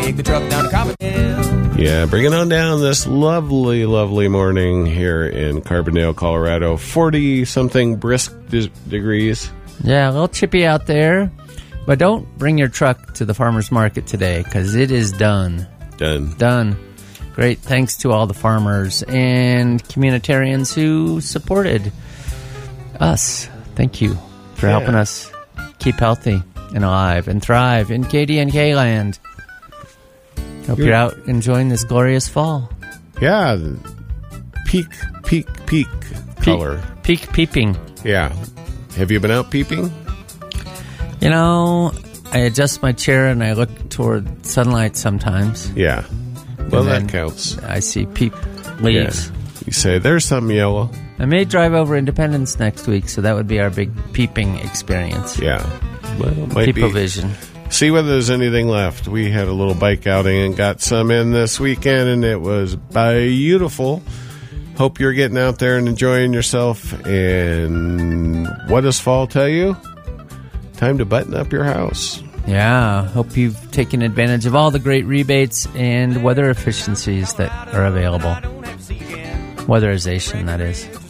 take the truck down to Carbondale. Yeah, bring it on down this lovely, lovely morning here in Carbondale, Colorado. 40-something brisk degrees. Yeah, a little chippy out there. But don't bring your truck to the farmer's market today, because it is done. Done. Great thanks to all the farmers and communitarians who supported us. Thank you for helping us keep healthy and alive and thrive in KDNK land. Hope you're out enjoying this glorious fall. Yeah, peak color. Peak peeping. Yeah. Have you been out peeping? You know, I adjust my chair and I look toward sunlight sometimes. Yeah. Well, that counts. I see peep leaves. Yeah. You say, there's some yellow. I may drive over Independence next week, so that would be our big peeping experience. Yeah. Well, might People be. vision. See whether there's anything left. We had a little bike outing and got some in this weekend, and it was beautiful. Hope you're getting out there and enjoying yourself. And what does fall tell you? Time to button up your house. Yeah, hope you've taken advantage of all the great rebates and weather efficiencies that are available. Weatherization, that is.